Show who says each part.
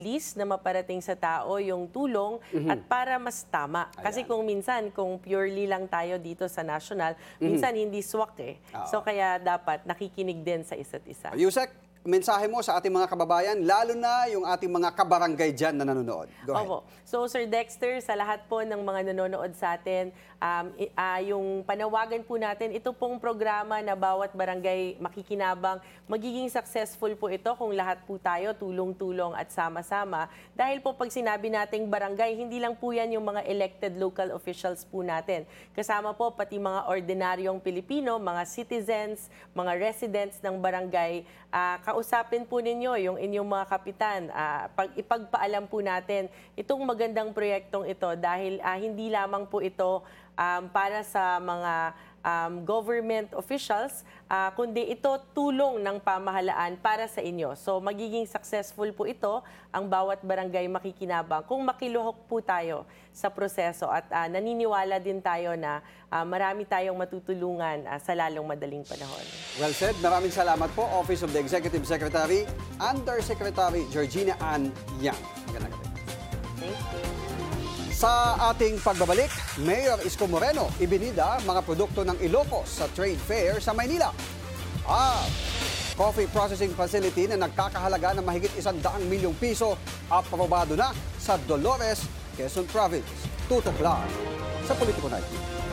Speaker 1: least na maparating sa tao yung tulong at para mas tama. Kasi kung minsan, kung purely lang tayo dito sa national, minsan hindi swak eh. So kaya dapat nakikinig din sa isa't isa.
Speaker 2: Yusek, mensahe mo sa ating mga kababayan, lalo na yung ating mga kabarangay dyan na nanonood. Go ahead.
Speaker 1: Opo. So Sir Dexter, sa lahat po ng mga nanonood sa atin, yung panawagan po natin, ito pong programa na bawat barangay makikinabang, magiging successful po ito kung lahat po tayo tulong-tulong at sama-sama. Dahil po pag sinabi nating barangay, hindi lang po yan yung mga elected local officials po natin. Kasama po pati mga ordinaryong Pilipino, mga citizens, mga residents ng barangay. Kausapin po ninyo yung inyong mga kapitan. Ipagpaalam po natin itong magandang proyektong ito dahil hindi lamang po ito para sa mga government officials, kundi ito tulong ng pamahalaan para sa inyo. So magiging successful po ito ang bawat barangay makikinabang kung makiluhok po tayo sa proseso at naniniwala din tayo na marami tayong matutulungan sa lalong madaling panahon.
Speaker 2: Well said. Maraming salamat po, Office of the Executive Secretary, Undersecretary Georgina Ann Yang. Magandang gabi.
Speaker 1: Thank you.
Speaker 2: Sa ating pagbabalik, Mayor Isko Moreno ibinida mga produkto ng Ilocos sa trade fair sa Maynila. Coffee processing facility na nagkakahalaga ng mahigit 100 milyong piso aprobado na sa Dolores, Quezon Province. Tutok lang sa Politiko Night.